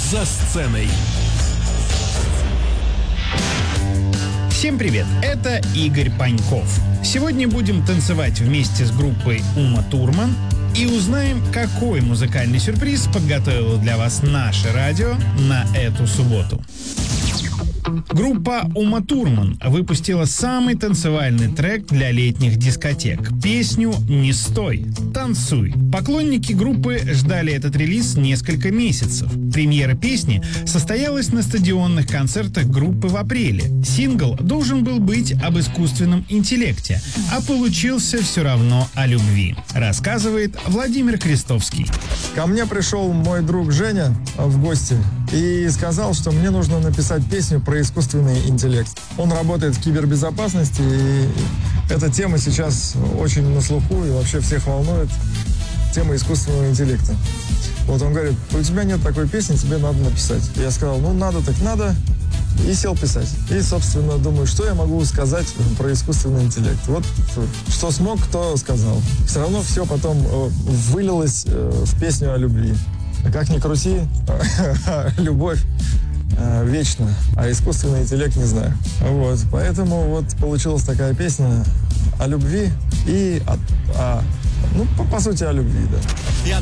за сценой. Всем привет, это Игорь Паньков. Сегодня будем танцевать вместе с группой Ума Турман и узнаем, какой музыкальный сюрприз подготовило для вас наше радио на эту субботу. Группа Ума Турман выпустила самый танцевальный трек для летних дискотек – песню «Не стой, танцуй». Поклонники группы ждали этот релиз несколько месяцев. Премьера песни состоялась на стадионных концертах группы в апреле. Сингл должен был быть об искусственном интеллекте, а получился все равно о любви, рассказывает Владимир Крестовский. Ко мне пришел мой друг Женя в гости и сказал, что мне нужно написать песню про искусственный интеллект. Он работает в кибербезопасности, и эта тема сейчас очень на слуху и вообще всех волнует. Тема искусственного интеллекта. Вот он говорит: у тебя нет такой песни, тебе надо написать. Я сказал: ну надо так надо, и сел писать. И, собственно, думаю, что я могу сказать про искусственный интеллект. Вот что смог, то сказал. Все равно все потом вылилось в песню о любви. Как ни крути, любовь вечна, а искусственный интеллект не знаю. Вот, поэтому вот получилась такая песня о любви и по сути, о любви, да.